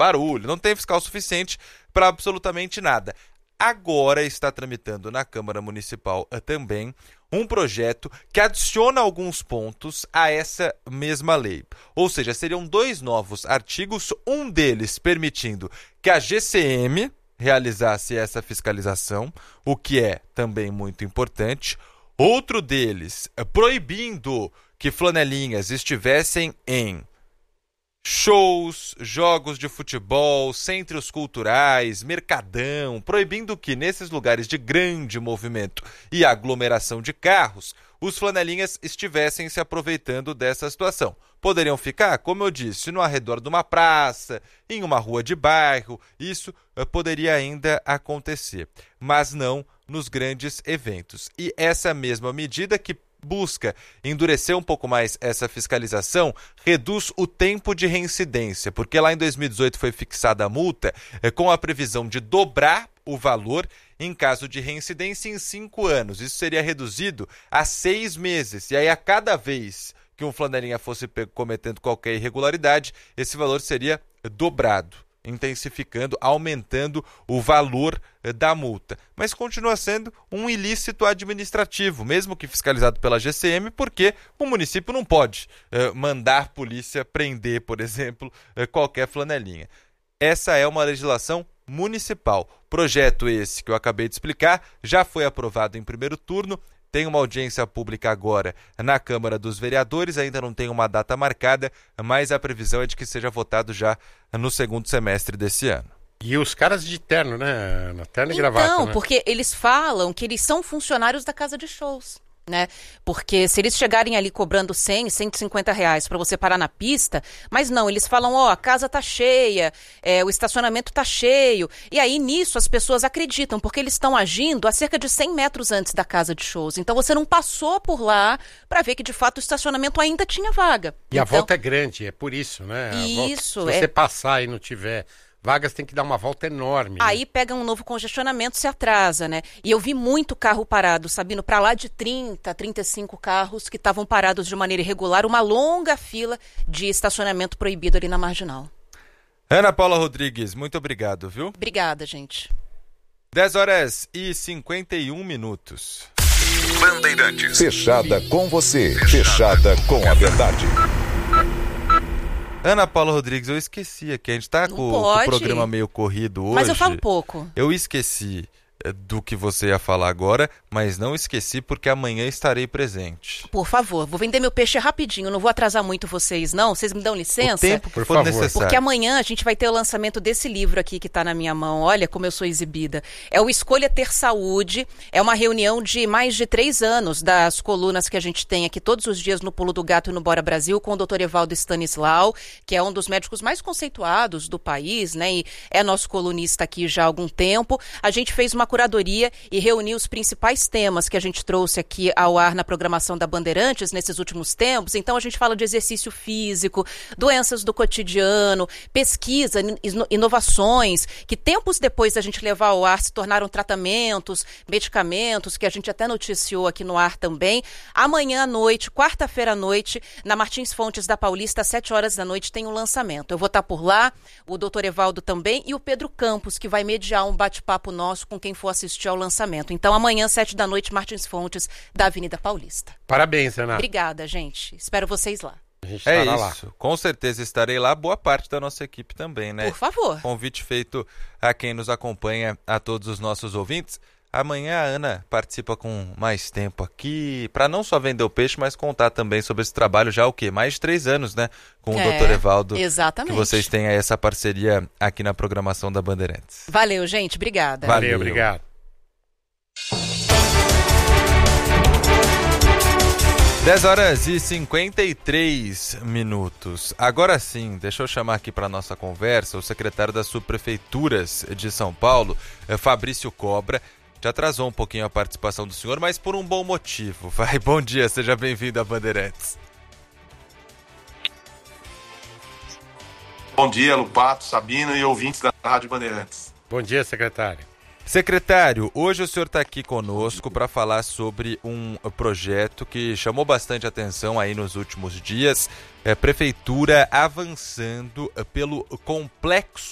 barulho, não tem fiscal suficiente para absolutamente nada. Agora está tramitando na Câmara Municipal também um projeto que adiciona alguns pontos a essa mesma lei. Ou seja, seriam 2 novos artigos, um deles permitindo que a GCM realizasse essa fiscalização, o que é também muito importante. Outro deles proibindo que flanelinhas estivessem em shows, jogos de futebol, centros culturais, mercadão, proibindo que nesses lugares de grande movimento e aglomeração de carros, os flanelinhas estivessem se aproveitando dessa situação. Poderiam ficar, como eu disse, no arredor de uma praça, em uma rua de bairro, isso poderia ainda acontecer, mas não nos grandes eventos. E essa mesma medida que busca endurecer um pouco mais essa fiscalização, reduz o tempo de reincidência, porque lá em 2018 foi fixada a multa com a previsão de dobrar o valor em caso de reincidência em 5 anos. Isso seria reduzido a 6 meses. E aí, a cada vez que um flanelinha fosse pego cometendo qualquer irregularidade, esse valor seria dobrado, intensificando, aumentando o valor da multa. Mas continua sendo um ilícito administrativo, mesmo que fiscalizado pela GCM, porque o município não pode mandar polícia prender, por exemplo, qualquer flanelinha. Essa é uma legislação municipal. Projeto esse que eu acabei de explicar já foi aprovado em primeiro turno, tem uma audiência pública agora na Câmara dos Vereadores, ainda não tem uma data marcada, mas a previsão é de que seja votado já no segundo semestre desse ano. E os caras de terno, né? Na terno e gravata, Então, né? porque eles falam que eles são funcionários da casa de shows, né? Porque se eles chegarem ali cobrando 100, 150 reais para você parar na pista, mas não, eles falam, a casa tá cheia, o estacionamento tá cheio, e aí nisso as pessoas acreditam, porque eles estão agindo a cerca de 100 metros antes da casa de shows, então você não passou por lá para ver que de fato o estacionamento ainda tinha vaga. E a volta é grande, é por isso, né? Isso. Se você passar e não tiver vagas, tem que dar uma volta enorme. Aí pega um novo congestionamento, se atrasa, né? E eu vi muito carro parado, Sabino, para lá de 30, 35 carros que estavam parados de maneira irregular, uma longa fila de estacionamento proibido ali na Marginal. Ana Paula Rodrigues, muito obrigado, viu? Obrigada, gente. 10h51. Bandeirantes. Fechada com você, fechada com a verdade. Ana Paula Rodrigues, eu esqueci aqui, a gente tá com o programa meio corrido hoje. Mas eu falo pouco. Eu esqueci do que você ia falar agora, mas não esqueci porque amanhã estarei presente. Por favor, vou vender meu peixe rapidinho, não vou atrasar muito vocês, não. Vocês me dão licença? O tempo que for necessário. Porque amanhã a gente vai ter o lançamento desse livro aqui que está na minha mão. Olha como eu sou exibida. É o Escolha Ter Saúde. É uma reunião de mais de 3 anos das colunas que a gente tem aqui todos os dias no Pulo do Gato e no Bora Brasil, com o Dr. Evaldo Stanislau, que é um dos médicos mais conceituados do país, né? E é nosso colunista aqui já há algum tempo. A gente fez uma curadoria e reuniu os principais temas que a gente trouxe aqui ao ar na programação da Bandeirantes nesses últimos tempos. Então a gente fala de exercício físico, doenças do cotidiano, pesquisa, inovações, que tempos depois da gente levar ao ar se tornaram tratamentos, medicamentos, que a gente até noticiou aqui no ar também. Amanhã à noite, quarta-feira à noite, na Martins Fontes da Paulista, às 7 horas da noite, tem um lançamento. Eu vou estar por lá, o Dr. Evaldo também e o Pedro Campos, que vai mediar um bate-papo nosso com quem for assistir ao lançamento. Então, amanhã, 7 da noite, Martins Fontes, da Avenida Paulista. Parabéns, Ana. Obrigada, gente. Espero vocês lá. A gente estará lá. Com certeza estarei lá. Boa parte da nossa equipe também, né? Por favor. Convite feito a quem nos acompanha, a todos os nossos ouvintes. Amanhã a Ana participa com mais tempo aqui, para não só vender o peixe, mas contar também sobre esse trabalho já mais de 3 anos, né? Com o Dr. Evaldo. Exatamente. Que vocês têm aí essa parceria aqui na programação da Bandeirantes. Valeu, gente. Obrigada. Valeu, obrigado. 10h53. Agora sim, deixa eu chamar aqui para nossa conversa o secretário das subprefeituras de São Paulo, Fabrício Cobra. Já atrasou um pouquinho a participação do senhor, mas por um bom motivo. Bom dia, seja bem-vindo a Bandeirantes. Bom dia, Lupato, Sabino e ouvintes da Rádio Bandeirantes. Bom dia, secretário. Secretário, hoje o senhor está aqui conosco para falar sobre um projeto que chamou bastante atenção aí nos últimos dias. Prefeitura avançando pelo complexo